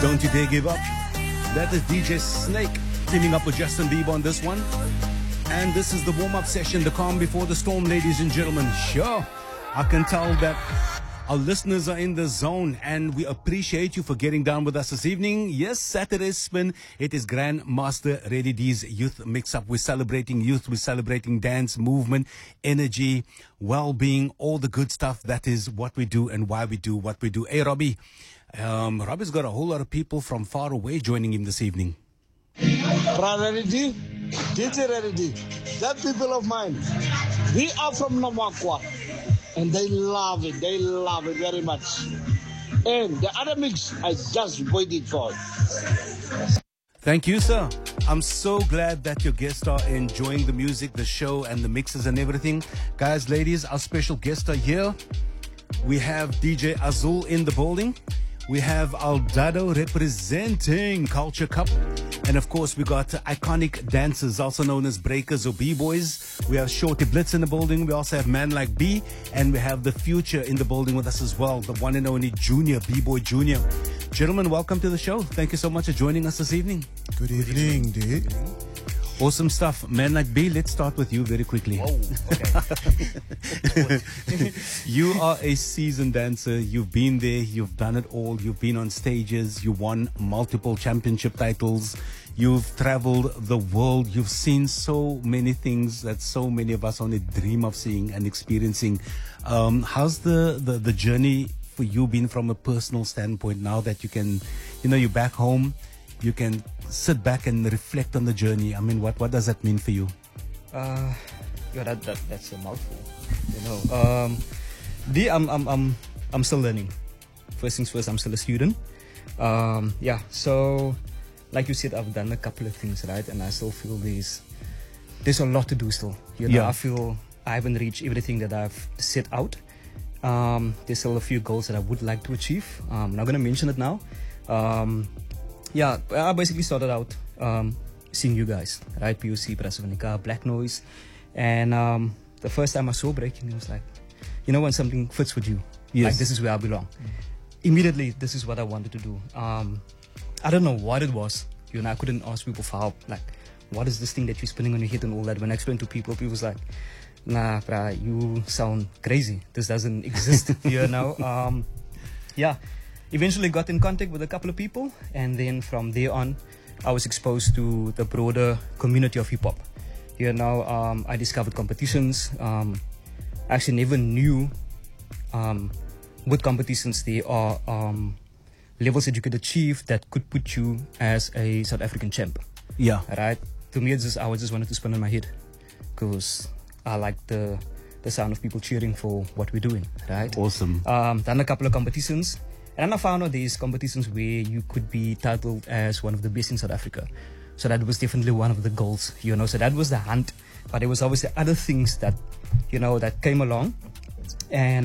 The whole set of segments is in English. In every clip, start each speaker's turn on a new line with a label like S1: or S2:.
S1: Don't you dare give up. That is DJ Snake teaming up with Justin Bieber on this one. And this is the warm-up session, the calm before the storm, ladies and gentlemen. Sure, I can tell that our listeners are in the zone, and we appreciate you for getting down with us this evening. Yes, Saturday Spin. It is Grandmaster Reddy D's Youth Mix-Up. We're celebrating youth. We're celebrating dance, movement, energy, well-being, all the good stuff. That is what we do and why we do what we do. Hey, Robbie. Robbie's got a whole lot of people from far away joining him this evening.
S2: Reddy D, DJ Reddy D, that people of mine, we are from Namakwa. And they love it very much. And the other mix, I just waited for it.
S1: Thank you, sir. I'm so glad that your guests are enjoying the music, the show, and the mixes and everything. Guys, ladies, our special guests are here. We have DJ Azul in the building. We have Aldado representing Culture Cup. And of course, we got iconic dancers, also known as breakers or b-boys. We have Shorty Blitz in the building. We also have Man Like B. And we have the future in the building with us as well, the one and only Junior, B-Boy Junior. Gentlemen, welcome to the show. Thank you so much for joining us this evening.
S3: Good evening, dude.
S1: Awesome stuff. Man Like B, let's start with you very quickly.
S4: Whoa, okay.
S1: You are a seasoned dancer. You've been there. You've done it all. You've been on stages. You won multiple championship titles. You've traveled the world. You've seen so many things that so many of us only dream of seeing and experiencing. How's the journey for you been from a personal standpoint now that you can, you're back home, you can sit back and reflect on the journey? I mean, what does that mean for you?
S4: That's a mouthful. I'm still learning. First things first, I'm still a student. So like you said, I've done a couple of things, right? And I still feel there's a lot to do still. I feel I haven't reached everything that I've set out. There's still a few goals that I would like to achieve. I'm not going to mention it now. I basically started out seeing you guys, right? POC, Prasavanika, Black Noise. And the first time I saw breaking, it was like, when something fits with you,
S1: yes,
S4: like this is where I belong. Immediately, this is what I wanted to do. I don't know what it was. I couldn't ask people for help. Like, what is this thing that you're spinning on your head and all that? When I explained to people, people was like, nah, brah, you sound crazy. This doesn't exist, Eventually got in contact with a couple of people, and then from there on, I was exposed to the broader community of hip-hop. I discovered competitions. I actually never knew what competitions there are, levels that you could achieve that could put you as a South African champ.
S1: Yeah.
S4: Right? To me, I just wanted to spin on my head because I like the sound of people cheering for what we're doing, right?
S1: Awesome.
S4: Done a couple of competitions. And then I found out there's competitions where you could be titled as one of the best in South Africa. So that was definitely one of the goals, So that was the hunt. But there was obviously other things that, that came along. And,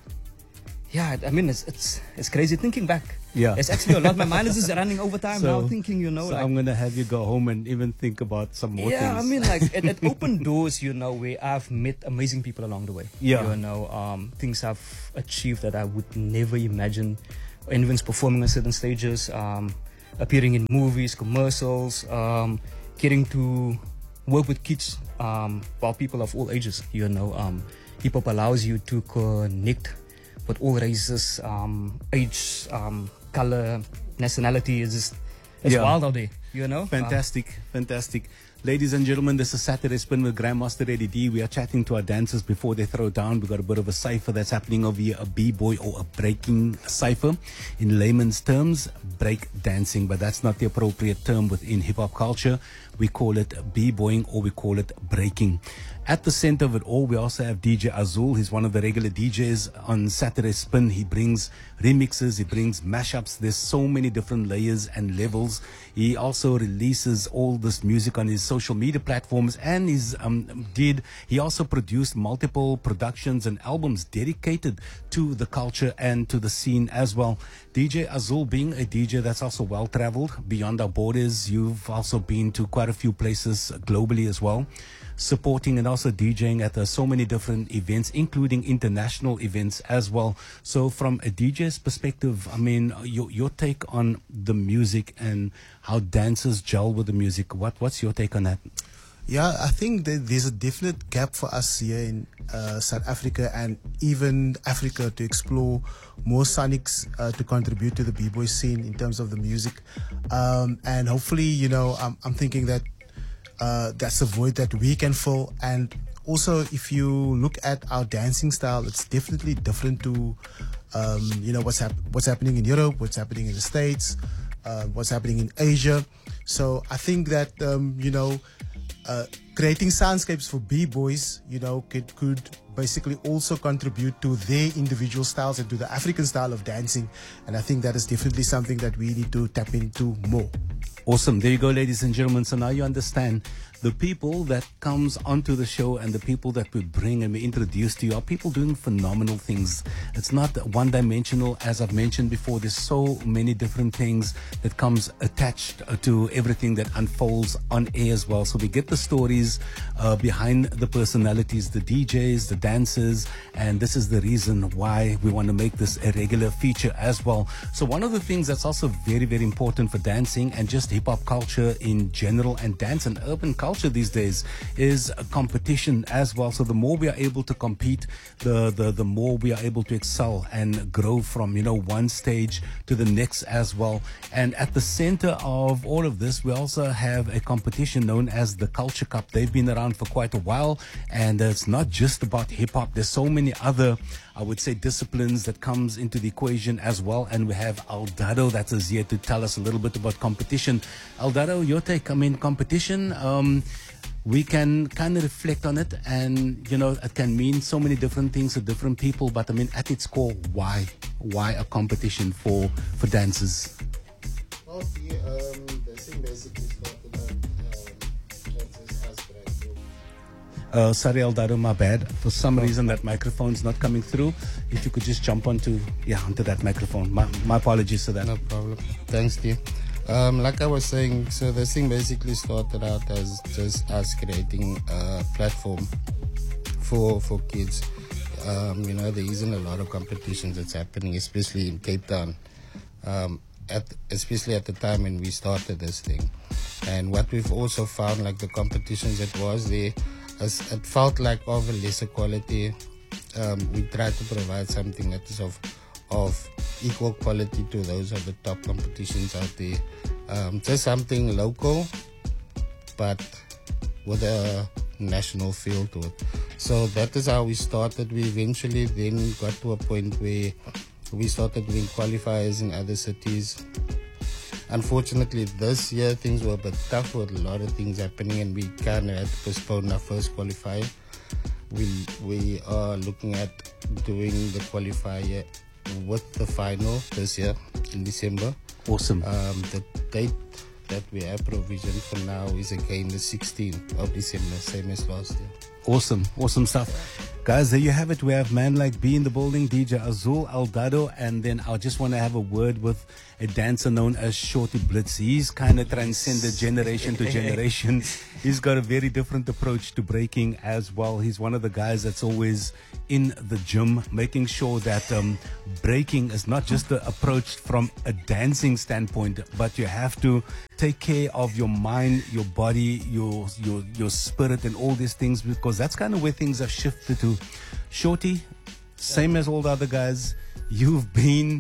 S4: it's crazy thinking back.
S1: Yeah.
S4: It's actually a lot. My mind is just running over time now thinking,
S1: So I'm going to have you go home and even think about some more things.
S4: Yeah, it opened doors, where I've met amazing people along the way.
S1: Yeah.
S4: Things I've achieved that I would never imagine. Even performing on certain stages, appearing in movies, commercials, getting to work with kids, people of all ages, Hip-hop allows you to connect with all races, age, color, nationality. It's wild out there,
S1: Fantastic. Ladies and gentlemen, this is Saturday Spin with Grandmaster Reddy D. We are chatting to our dancers before they throw down. We've got a bit of a cipher that's happening over here, a b-boy or a breaking cipher. In layman's terms, break dancing, but that's not the appropriate term within hip-hop culture. We call it b-boying or we call it breaking. At the center of it all, we also have DJ Azul. He's one of the regular DJs on Saturday Spin. He brings remixes, he brings mashups. There's so many different layers and levels. He also releases all this music on his social media platforms, and he also produced multiple productions and albums dedicated to the culture and to the scene as well. DJ Azul, being a DJ that's also well traveled beyond our borders, you've also been to quite a few places globally as well, supporting and also DJing at so many different events, including international events as well. So from a DJ's perspective, I mean, your take on the music and how dancers gel with the music, what's your take on that?
S3: Yeah, I think that there's a definite gap for us here in South Africa and even Africa to explore more sonics to contribute to the b-boy scene in terms of the music. And hopefully, you know, I'm thinking that that's a void that we can fill. And also, if you look at our dancing style, it's definitely different to, you know, what's happening in Europe, what's happening in the States, what's happening in Asia. So I think that, you know, creating soundscapes for b-boys, you know, could basically also contribute to their individual styles and to the African style of dancing. And I think that is definitely something that we need to tap into more.
S1: Awesome. There you go, ladies and gentlemen. So now you understand the people that comes onto the show and the people that we bring and we introduce to you are people doing phenomenal things. It's not one-dimensional, as I've mentioned before. There's so many different things that comes attached to everything that unfolds on air as well. So we get the stories behind the personalities, the DJs, the dancers, and this is the reason why we want to make this a regular feature as well. So one of the things that's also very, very important for dancing and just hip-hop culture in general and dance and urban culture these days is a competition as well. So the more we are able to compete, the more we are able to excel and grow from, you know, one stage to the next as well. And at the center of all of this, we also have a competition known as the Culture Cup. They've been around for quite a while, and it's not just about hip-hop. There's so many other, I would say, disciplines that comes into the equation as well. And we have Aldado that is here to tell us a little bit about competition. Aldado, your take. I mean, competition, we can kind of reflect on it, and, you know, it can mean so many different things to different people. But I mean, at its core, why a competition for dancers?
S3: Well, the thing basically started out
S1: Sorry, Aldado, my bad. For some reason, that microphone's not coming through. If you could just jump onto that microphone. My apologies for that.
S5: No problem. Thanks, dear. Like I was saying, so this thing basically started out as just us creating a platform for kids. You know, there isn't a lot of competitions that's happening, especially in Cape Town, especially at the time when we started this thing. And what we've also found, like the competitions that was there, it felt like of a lesser quality. We tried to provide something that is of equal quality to those of the top competitions out there. Just something local, but with a national feel to it. So that is how we started. We eventually then got to a point where we started doing qualifiers in other cities. Unfortunately, this year things were a bit tough with a lot of things happening, and we kind of had to postpone our first qualifier. We are looking at doing the qualifier with the final this year in December.
S1: Awesome.
S5: The date that we have provision for now is again the 16th of December, same as last year.
S1: Awesome stuff. Guys, there you have it. We have Man Like B in the building, DJ Azul, Aldado, and then I just want to have a word with a dancer known as Shorty Blitz. He's kind of transcended generation to generation. He's got a very different approach to breaking as well. He's one of the guys that's always in the gym, making sure that breaking is not just approached from a dancing standpoint, but you have to take care of your mind, your body, your spirit, and all these things, because that's kind of where things have shifted to. Shorty, same as all the other guys, you've been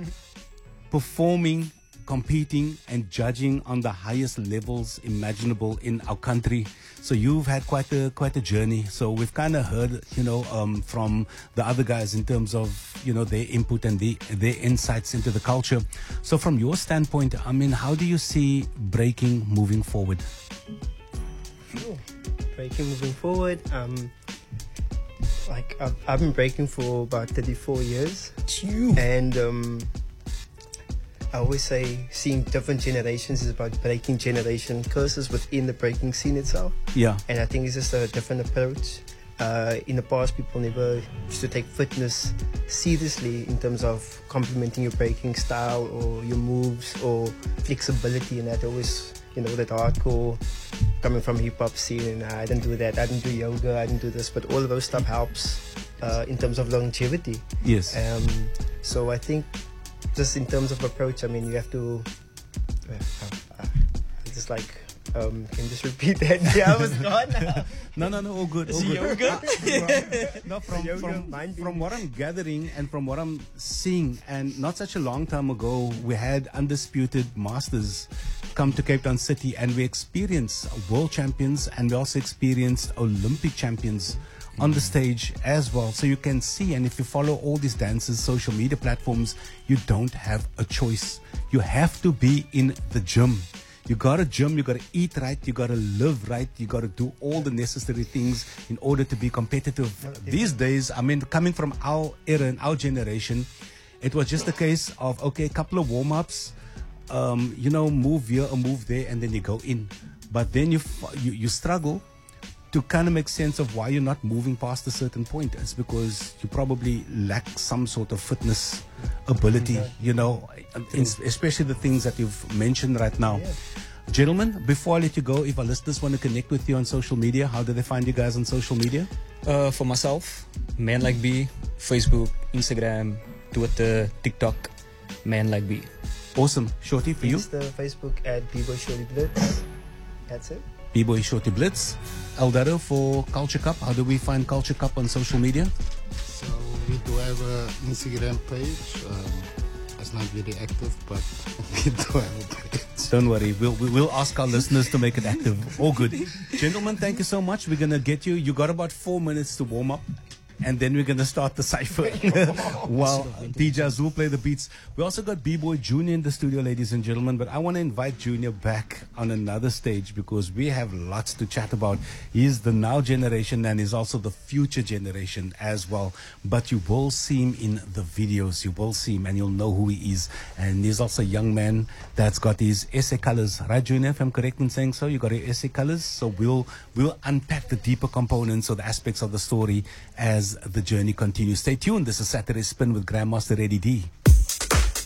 S1: performing, competing, and judging on the highest levels imaginable in our country. So you've had quite a journey. So we've kind of heard, from the other guys in terms of, their input and their insights into the culture. So from your standpoint, I mean, how do you see breaking moving forward?
S6: Sure. Breaking moving forward, I've been breaking for about 34 years. And I always say seeing different generations is about breaking generation curses within the breaking scene itself.
S1: Yeah.
S6: And I think it's just a different approach. In the past, people never used to take fitness seriously in terms of complementing your breaking style or your moves or flexibility, and that always, that hardcore coming from hip hop scene. I didn't do that. I didn't do yoga. I didn't do this. But all of those stuff helps in terms of longevity.
S1: Yes.
S6: So I think just in terms of approach, I mean, you have to just like. Can you just repeat that? Yeah, I was gone now.
S1: No, all good. All good. No, from what I'm gathering and from what I'm seeing, and not such a long time ago, we had undisputed masters come to Cape Town City, and we experienced world champions, and we also experienced Olympic champions on the stage as well. So you can see, and if you follow all these dancers' social media platforms, you don't have a choice. You have to be in the gym. You gotta gym, you gotta eat right, you gotta live right, you gotta do all the necessary things in order to be competitive. These days, I mean, coming from our era and our generation, it was just a case of, okay, a couple of warm-ups, move here or move there, and then you go in. But then you struggle to kind of make sense of why you're not moving past a certain point. It's because you probably lack some sort of fitness ability, especially the things that you've mentioned right now.
S6: Yeah.
S1: Gentlemen, before I let you go, if our listeners want to connect with you on social media, how do they find you guys on social media?
S4: For myself, Man Like B, Facebook, Instagram, Twitter, TikTok, Man Like B.
S1: Awesome. Shorty, for you?
S6: Insta, Facebook at B-Boy Shorty Blitz. That's it.
S1: B-Boy Shorty Blitz. Eldaro, for Culture Cup, how do we find Culture Cup on social media?
S5: So we do have an Instagram page. It's not very active, but we do have a page.
S1: Don't worry, we'll ask our listeners to make it active. All good. Gentlemen, thank you so much. We're going to get you. You got about 4 minutes to warm up. And then we're going to start the cypher while DJ Azul play the beats. We also got B-Boy Junior in the studio, ladies and gentlemen. But I want to invite Junior back on another stage because we have lots to chat about. He's the now generation and he's also the future generation as well. But you will see him in the videos. You will see him and you'll know who he is. And he's also a young man that's got his SA colors. Right, Junior, if I'm correct in saying so? You got your SA colors. So we'll unpack the deeper components or the aspects of the story as the journey continues. Stay tuned. This is Saturday Spin with Grandmaster Eddie D.